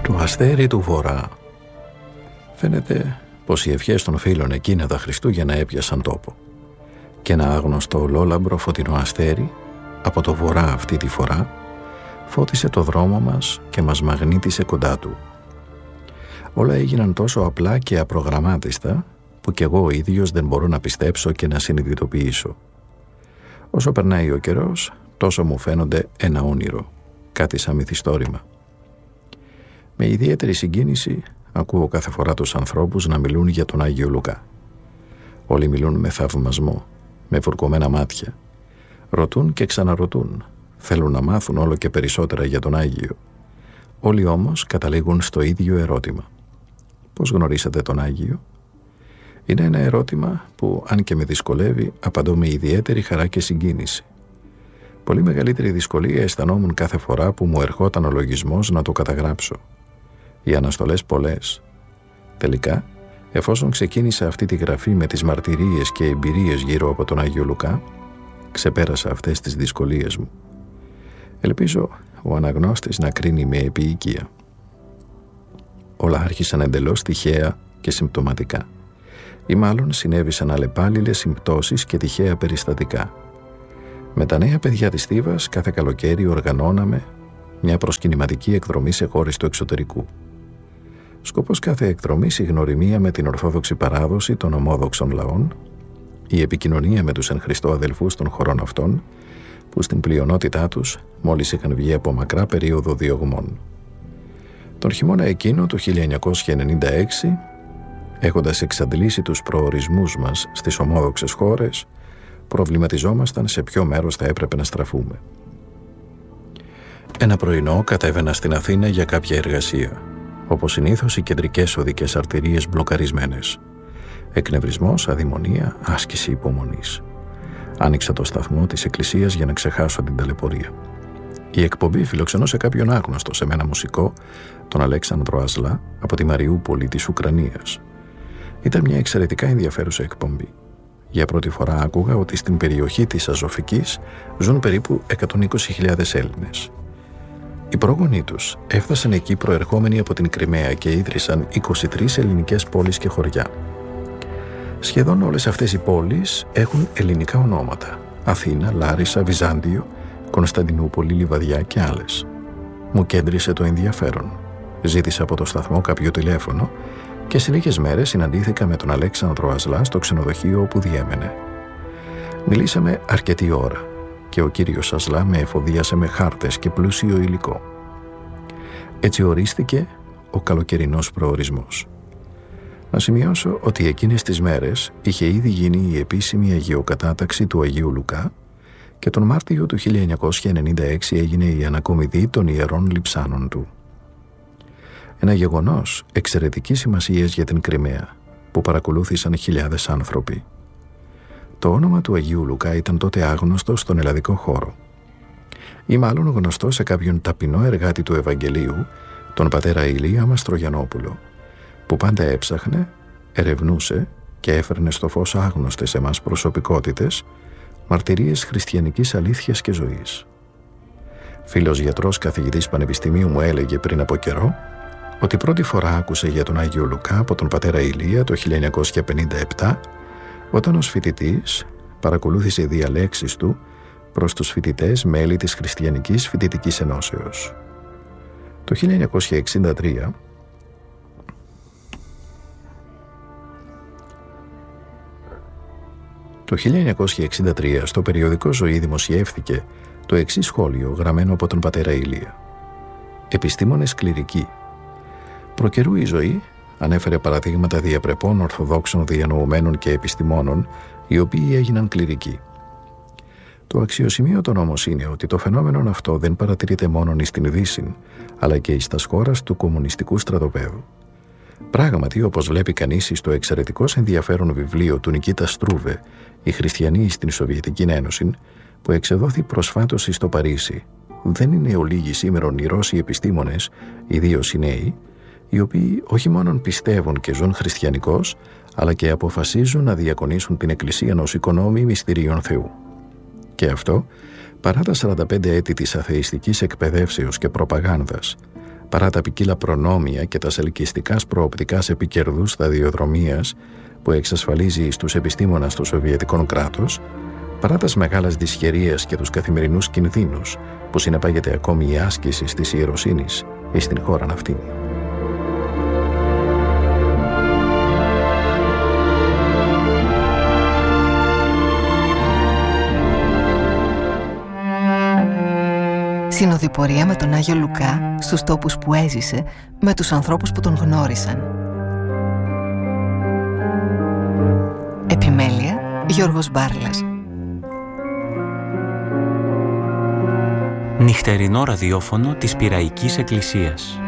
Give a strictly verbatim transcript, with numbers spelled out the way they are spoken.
Το αστέρι του Βορρά. Φαίνεται πως οι ευχές των φίλων εκείνα τα Χριστούγεννα έπιασαν τόπο και ένα άγνωστο ολόλαμπρο φωτεινό αστέρι από το βορρά αυτή τη φορά φώτισε το δρόμο μας και μας μαγνήτισε κοντά του. Όλα έγιναν τόσο απλά και απρογραμμάτιστα που κι εγώ ο ίδιος δεν μπορώ να πιστέψω και να συνειδητοποιήσω. Όσο περνάει ο καιρός, τόσο μου φαίνονται ένα όνειρο, κάτι σαν μυθιστόρημα. Με ιδιαίτερη συγκίνηση ακούω κάθε φορά τους ανθρώπους να μιλούν για τον Άγιο Λουκά. Όλοι μιλούν με θαυμασμό, με βουρκωμένα μάτια. Ρωτούν και ξαναρωτούν, θέλουν να μάθουν όλο και περισσότερα για τον Άγιο. Όλοι όμως καταλήγουν στο ίδιο ερώτημα. Πώς γνωρίσατε τον Άγιο? Είναι ένα ερώτημα που, αν και με δυσκολεύει, απαντώ με ιδιαίτερη χαρά και συγκίνηση. Πολύ μεγαλύτερη δυσκολία αισθανόμουν κάθε φορά που μου ερχόταν ο λογισμός να το καταγράψω. Οι αναστολές πολλές. Τελικά, εφόσον ξεκίνησα αυτή τη γραφή με τις μαρτυρίες και εμπειρίες γύρω από τον Άγιο Λουκά, ξεπέρασα αυτές τις δυσκολίες μου. Ελπίζω ο αναγνώστης να κρίνει με επίοικια. Όλα άρχισαν εντελώς τυχαία και συμπτωματικά, ή μάλλον συνέβησαν αλλεπάλληλες συμπτώσεις και τυχαία περιστατικά. Με τα νέα παιδιά της Θήβας κάθε καλοκαίρι οργανώναμε μια προσκυνηματική εκδρομή σε χώρες του εξωτερικού. Σκοπός κάθε εκδρομής η γνωριμία με την ορθόδοξη παράδοση των ομόδοξων λαών, η επικοινωνία με τους εν Χριστώ αδελφούς των χωρών αυτών, που στην πλειονότητά τους μόλις είχαν βγει από μακρά περίοδο διωγμών. Τον χειμώνα εκείνο του χίλια εννιακόσια ενενήντα έξι, έχοντας εξαντλήσει τους προορισμούς μας στις ομόδοξες χώρες, προβληματιζόμασταν σε ποιο μέρος θα έπρεπε να στραφούμε. Ένα πρωινό κατέβαινα στην Αθήνα για κάποια εργασία. Όπως συνήθως οι κεντρικές οδικές αρτηρίες μπλοκαρισμένες. Εκνευρισμός, αδειμονία, άσκηση υπομονής. Άνοιξα το σταθμό της εκκλησίας για να ξεχάσω την ταλαιπωρία. Η εκπομπή φιλοξενούσε κάποιον άγνωστο σε μένα μουσικό, τον Αλέξανδρο Αζλά, από τη Μαριούπολη της Ουκρανίας. Ήταν μια εξαιρετικά ενδιαφέρουσα εκπομπή. Για πρώτη φορά άκουγα ότι στην περιοχή της Αζωφικής ζουν περίπου εκατόν είκοσι χιλιάδες Έλληνες. Οι πρόγονοί τους έφτασαν εκεί προερχόμενοι από την Κριμαία και ίδρυσαν είκοσι τρεις ελληνικές πόλεις και χωριά. Σχεδόν όλες αυτές οι πόλεις έχουν ελληνικά ονόματα: Αθήνα, Λάρισα, Βυζάντιο, Κωνσταντινούπολη, Λιβαδιά και άλλες. Μου κέντρισε το ενδιαφέρον. Ζήτησα από το σταθμό κάποιο τηλέφωνο και σε λίγες μέρες συναντήθηκα με τον Αλέξανδρο Αζλά στο ξενοδοχείο όπου διέμενε. Μιλήσαμε αρκετή ώρα και ο κύριος Αζλά με εφοδίασε με χάρτες και πλούσιο υλικό. Έτσι ορίστηκε ο καλοκαιρινός προορισμός. Να σημειώσω ότι εκείνες τις μέρες είχε ήδη γίνει η επίσημη αγιοκατάταξη του Αγίου Λουκά και τον Μάρτιο του χίλια εννιακόσια ενενήντα έξι έγινε η ανακομιδή των ιερών λειψάνων του. Ένα γεγονός εξαιρετικής σημασίας για την Κριμαία, που παρακολούθησαν χιλιάδες άνθρωποι. Το όνομα του Αγίου Λουκά ήταν τότε άγνωστο στον ελλαδικό χώρο, ή μάλλον γνωστό σε κάποιον ταπεινό εργάτη του Ευαγγελίου, τον πατέρα Ηλία Μαστρογιαννόπουλο, που πάντα έψαχνε, ερευνούσε και έφερνε στο φως άγνωστες σε εμάς προσωπικότητες μαρτυρίες χριστιανικής αλήθειας και ζωής. Φίλος γιατρός καθηγητής πανεπιστημίου μου έλεγε πριν από καιρό ότι πρώτη φορά άκουσε για τον Άγιο Λουκά από τον πατέρα Ηλία το χίλια εννιακόσια πενήντα επτά, όταν ως φοιτητής παρακολούθησε διαλέξεις του προς τους φοιτητές μέλη της Χριστιανικής Φοιτητικής Ενώσεως. Το χίλια εννιακόσια εξήντα τρία Το χίλια εννιακόσια εξήντα τρία στο περιοδικό Ζωή δημοσιεύθηκε το εξής σχόλιο γραμμένο από τον πατέρα Ηλία. «Επιστήμονες κληρικοί. Προκαιρού η Ζωή ανέφερε παραδείγματα διαπρεπών ορθοδόξων διανοουμένων και επιστημόνων, οι οποίοι έγιναν κληρικοί. Το αξιοσημείωτο όμως είναι ότι το φαινόμενο αυτό δεν παρατηρείται μόνο στην Δύση, αλλά και εις τας χώρας του κομμουνιστικού στρατοπέδου. Πράγματι, όπως βλέπει κανείς στο εξαιρετικώς ενδιαφέρον βιβλίο του Νικίτα Στρούβε «Οι Χριστιανοί στην Σοβιετική Ένωση», που εξεδόθη προσφάτως στο Παρίσι, δεν είναι ολίγοι σήμερον οι Ρώσοι επιστήμονες, ιδίως οι νέοι, οι οποίοι όχι μόνον πιστεύουν και ζουν χριστιανικώς, αλλά και αποφασίζουν να διακονήσουν την Εκκλησία ως οικονόμη μυστηρίων Θεού. Και αυτό παρά τα σαράντα πέντε έτη της αθεϊστικής εκπαιδεύσεως και προπαγάνδας, παρά τα ποικίλα προνόμια και τα ελκυστικά προοπτικά επικερδούς σταδιοδρομίας που εξασφαλίζει στους επιστήμονες του Σοβιετικών κράτους, παρά τις μεγάλες δυσχερίες και τους καθημερινούς κινδύνους που συνεπάγεται ακόμη η άσκηση της ιεροσύνης στην χώρα αυτήν. Συνοδοιπορία με τον Άγιο Λουκά στους τόπους που έζησε, με τους ανθρώπους που τον γνώρισαν. Επιμέλεια Γιώργος Μπάρλας. Νυχτερινό ραδιόφωνο της Πειραϊκής Εκκλησίας.